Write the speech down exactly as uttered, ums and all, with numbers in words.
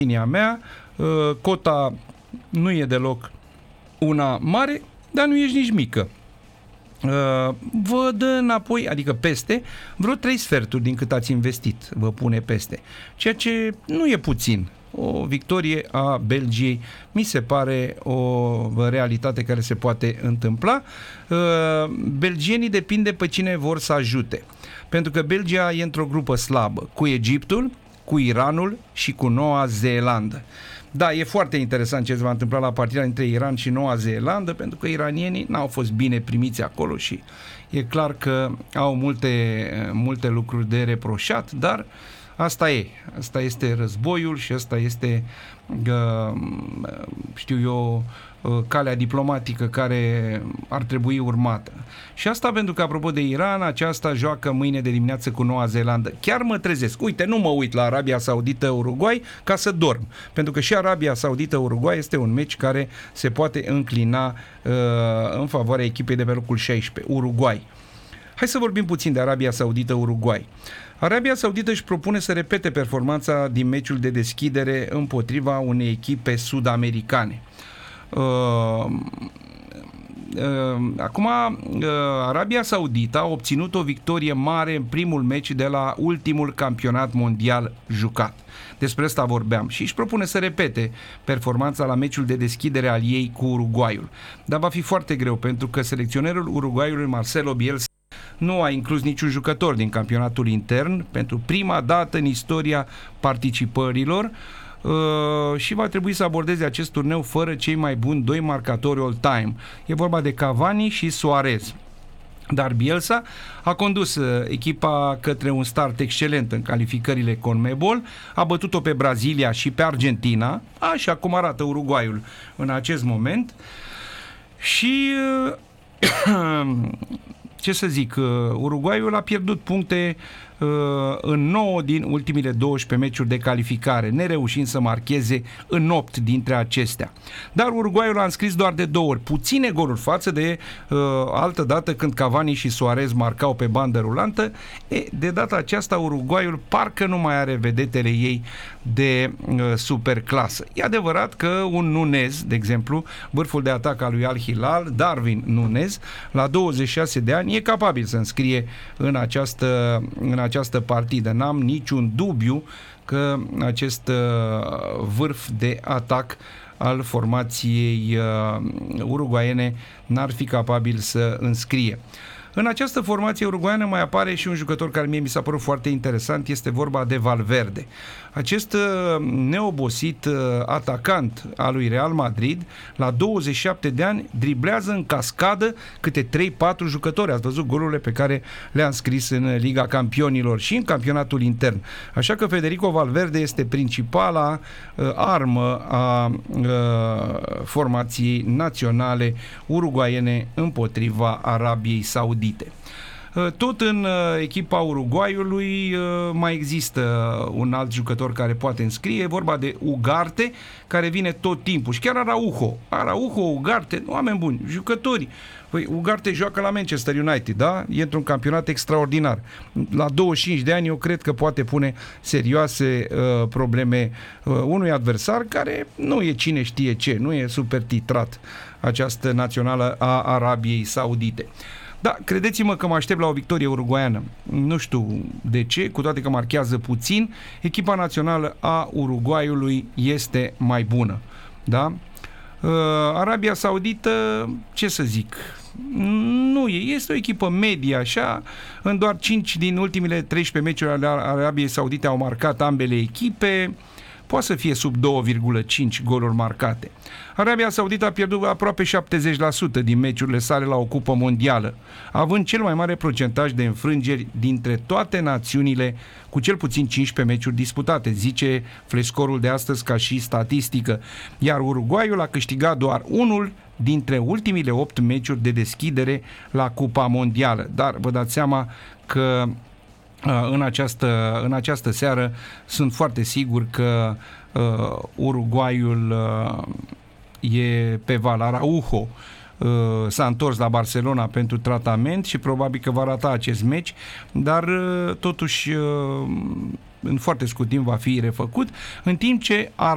opinia mea, cota nu e deloc una mare, dar nu ești nici mică. Vă dă înapoi, adică peste, vreo trei sferturi din cât ați investit, vă pune peste. Ceea ce nu e puțin. O victorie a Belgiei mi se pare o realitate care se poate întâmpla. Belgienii depinde pe cine vor să ajute. Pentru că Belgia e într-o grupă slabă, cu Egiptul, cu Iranul și cu Noua Zeelandă. Da, e foarte interesant ce se va întâmpla la partida dintre Iran și Noua Zeelandă, pentru că iranienii n-au fost bine primiți acolo și e clar că au multe, multe lucruri de reproșat, dar asta e. Asta este războiul și asta este, știu eu, calea diplomatică care ar trebui urmată. Și asta pentru că, apropo de Iran, aceasta joacă mâine de dimineață cu Noua Zeelandă. Chiar mă trezesc. Uite, nu mă uit la Arabia Saudită-Uruguay ca să dorm. Pentru că și Arabia Saudită-Uruguay este un meci care se poate înclina uh, în favoarea echipei de pe locul șaisprezece, Uruguay. Hai să vorbim puțin de Arabia Saudită-Uruguay. Arabia Saudită își propune să repete performanța din meciul de deschidere împotriva unei echipe sud-americane. Uh, uh, acum, uh, Arabia Saudită a obținut o victorie mare în primul meci de la ultimul campionat mondial jucat. Despre asta vorbeam și își propune să repete performanța la meciul de deschidere al ei cu Uruguayul. Dar va fi foarte greu pentru că selecționerul Uruguayului Marcelo Bielsa nu a inclus niciun jucător din campionatul intern pentru prima dată în istoria participărilor uh, și va trebui să abordeze acest turneu fără cei mai buni doi marcatori all-time. E vorba de Cavani și Suarez. Dar Bielsa a condus echipa către un start excelent în calificările CONMEBOL, a bătut-o pe Brazilia și pe Argentina, așa cum arată Uruguayul în acest moment. Și ce să zic, Uruguayul a pierdut puncte în nouă din ultimile douăsprezece meciuri de calificare, nereușind să marcheze în opt dintre acestea. Dar Uruguayul a înscris doar de două ori, puține goluri față de uh, altă dată când Cavani și Suarez marcau pe bandă rulantă. E, de data aceasta Uruguayul parcă nu mai are vedetele ei de uh, superclasă. E adevărat că un Nunez, de exemplu, vârful de atac al lui Al Hilal, Darwin Nunez, la douăzeci și șase de ani, e capabil să înscrie în această, în această partidă. N-am niciun dubiu că acest uh, vârf de atac al formației uh, uruguaiene n-ar fi capabil să înscrie. În această formație uruguaiană mai apare și un jucător care mie mi s-a părut foarte interesant, este vorba de Valverde. Acest uh, neobosit uh, atacant al lui Real Madrid, la douăzeci și șapte de ani, driblează în cascadă câte trei patru jucători. Ați văzut golurile pe care le-a înscris în Liga Campionilor și în campionatul intern. Așa că Federico Valverde este principala uh, armă a uh, formației naționale uruguaiene împotriva Arabiei Saudite. Tot în echipa Uruguayului mai există un alt jucător care poate înscrie, e vorba de Ugarte, care vine tot timpul. Și chiar Araujo, Araujo, Ugarte, oameni buni, jucători. Păi, Ugarte joacă la Manchester United, da? E într-un campionat extraordinar. La douăzeci și cinci de ani eu cred că poate pune serioase uh, probleme uh, unui adversar care nu e cine știe ce, nu e super titrat, această națională a Arabiei Saudite. Da, credeți-mă că mă aștept la o victorie uruguaiană. Nu știu de ce, cu toate că marchează puțin, echipa națională a Uruguayului este mai bună. Da? Uh, Arabia Saudită, ce să zic, nu e, este o echipă medie așa, în doar cinci din ultimele treisprezece meciuri ale Arabiei Saudite au marcat ambele echipe, poate să fie sub doi virgulă cinci goluri marcate. Arabia Saudită a pierdut aproape șaptezeci la sută din meciurile sale la o cupă mondială, având cel mai mare procentaj de înfrângeri dintre toate națiunile, cu cel puțin cincisprezece meciuri disputate, zice Flescorul de astăzi ca și statistică, iar Uruguayul a câștigat doar unul dintre ultimile opt meciuri de deschidere la Cupa Mondială. Dar vă dați seama că În această, în această seară sunt foarte sigur că uh, Uruguayul uh, e pe val. Araujo uh, s-a întors la Barcelona pentru tratament și probabil că va rata acest meci, dar uh, totuși uh, în foarte scurt timp va fi refăcut, în timp ce